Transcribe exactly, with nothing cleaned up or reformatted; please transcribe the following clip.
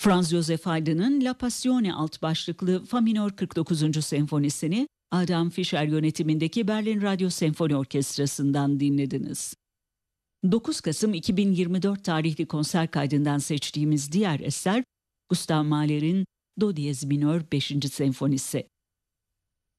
Franz Josef Haydn'ın La Passione alt başlıklı Fa minör kırk dokuzuncu senfonisini Adam Fischer yönetimindeki Berlin Radyo Senfoni Orkestrası'ndan dinlediniz. dokuz Kasım iki bin yirmi dört tarihli konser kaydından seçtiğimiz diğer eser Gustav Mahler'in Do diyez minör beşinci senfonisi.